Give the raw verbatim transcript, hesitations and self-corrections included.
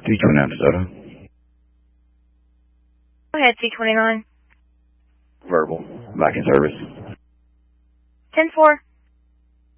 three twenty-nine DeSoto. Go ahead, three twenty-nine. Verbal. Back in service. ten four.